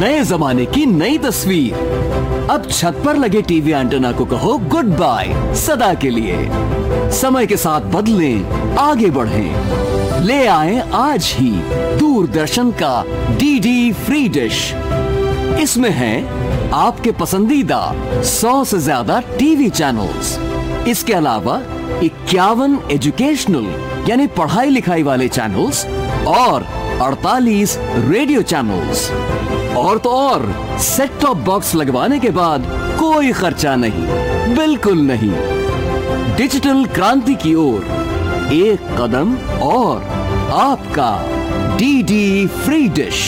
नए जमाने की नई तस्वीर। अब छत पर लगे टीवी एंटेना को कहो गुड बाय सदा के लिए। समय के साथ बदलें, आगे बढ़ें। ले आए आज ही दूरदर्शन का डीडी फ्री डिश। इसमें है आपके पसंदीदा 100 से ज्यादा टीवी चैनल्स। इसके अलावा 51 एजुकेशनल यानी पढ़ाई लिखाई वाले चैनल्स और 48 रेडियो चैनल्स। और तो और सेट टॉप बॉक्स लगवाने के बाद कोई खर्चा नहीं, बिल्कुल नहीं। डिजिटल क्रांति की ओर एक कदम और आपका डीडी फ्री डिश।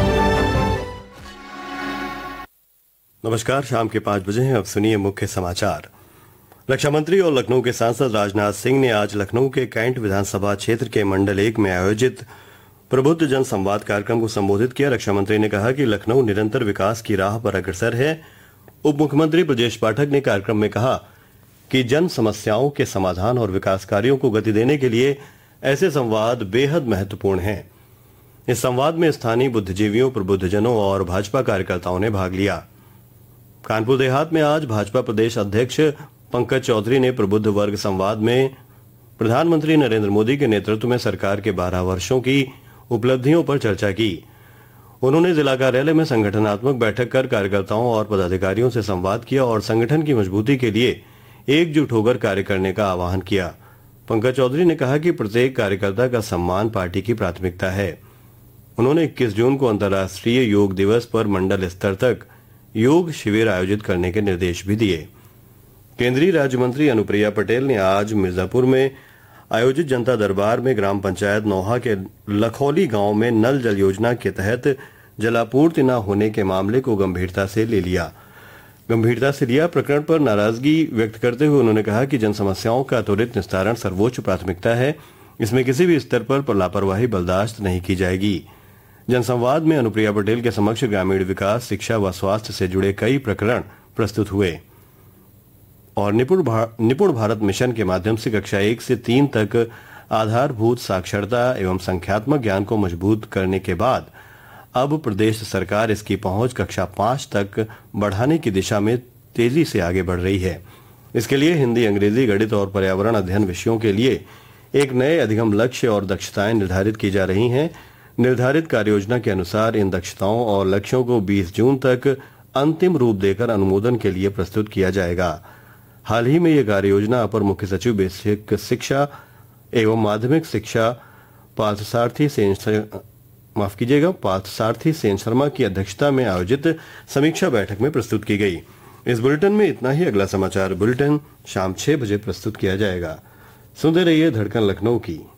नमस्कार, शाम के 5 बजे हैं। अब सुनिए मुख्य समाचार। रक्षा मंत्री और लखनऊ के सांसद राजनाथ सिंह ने आज लखनऊ के कैंट विधानसभा क्षेत्र के मंडल 1 में आयोजित प्रबुद्ध जन संवाद कार्यक्रम को संबोधित किया। रक्षा मंत्री ने कहा कि लखनऊ निरंतर विकास की राह पर अग्रसर है। उप मुख्यमंत्री ब्रजेश पाठक ने कार्यक्रम में कहा कि जन समस्याओं के समाधान और विकास कार्यों को गति देने के लिए ऐसे संवाद बेहद महत्वपूर्ण हैं। इस संवाद में स्थानीय बुद्धिजीवियों, प्रबुद्धजनों और भाजपा कार्यकर्ताओं ने भाग लिया। कानपुर देहात में आज भाजपा प्रदेश अध्यक्ष पंकज चौधरी ने प्रबुद्ध वर्ग संवाद में प्रधानमंत्री नरेंद्र मोदी के नेतृत्व में सरकार के 12 वर्षों की उपलब्धियों पर चर्चा की। उन्होंने जिला कार्यालय में संगठनात्मक बैठक कर कार्यकर्ताओं और पदाधिकारियों से संवाद किया और संगठन की मजबूती के लिए एकजुट होकर कार्य करने का आह्वान किया। पंकज चौधरी ने कहा कि प्रत्येक कार्यकर्ता का सम्मान पार्टी की प्राथमिकता है। उन्होंने 21 जून को अंतर्राष्ट्रीय योग दिवस पर मंडल स्तर तक योग शिविर आयोजित करने के निर्देश भी दिए। केंद्रीय राज्य मंत्री अनुप्रिया पटेल ने आज मिर्जापुर में आयोजित जनता दरबार में ग्राम पंचायत नौहा के लखौली गांव में नल जल योजना के तहत जलापूर्ति न होने के मामले को गंभीरता से लिया। प्रकरण पर नाराजगी व्यक्त करते हुए उन्होंने कहा कि जन समस्याओं का त्वरित निस्तारण सर्वोच्च प्राथमिकता है। इसमें किसी भी स्तर पर लापरवाही बर्दाश्त नहीं की जाएगी। जनसंवाद में अनुप्रिया पटेल के समक्ष ग्रामीण विकास, शिक्षा व स्वास्थ्य से जुड़े कई प्रकरण प्रस्तुत हुए और निपुण भारत मिशन के माध्यम से कक्षा 1 से 3 तक आधारभूत साक्षरता एवं संख्यात्मक ज्ञान को मजबूत करने के बाद अब प्रदेश सरकार इसकी पहुंच कक्षा 5 तक बढ़ाने की दिशा में तेजी से आगे बढ़ रही है। इसके लिए हिंदी, अंग्रेजी, गणित और पर्यावरण अध्ययन विषयों के लिए एक नए अधिगम लक्ष्य और दक्षताएं निर्धारित की जा रही हैं। निर्धारित कार्ययोजना के अनुसार इन दक्षताओं और लक्ष्यों को 20 जून तक अंतिम रूप देकर अनुमोदन के लिए प्रस्तुत किया जाएगा। हाल ही में यह कार्ययोजना अपर मुख्य सचिव बेसिक शिक्षा एवं माध्यमिक शिक्षा पार्थसारथी सेन शर्मा की अध्यक्षता में आयोजित समीक्षा बैठक में प्रस्तुत की गई। इस बुलेटिन में इतना ही। अगला समाचार बुलेटिन शाम 6 बजे प्रस्तुत किया जाएगा। सुनते रहिए धड़कन लखनऊ की।